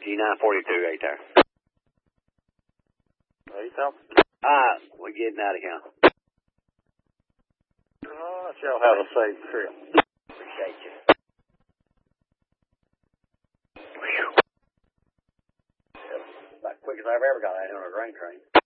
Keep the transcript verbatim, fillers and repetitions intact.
nine forty-two right there. What are you talking? Ah, we're getting out of here. Oh, y'all have a safe trip. Appreciate you. About as quick as I've ever got out on a grain train.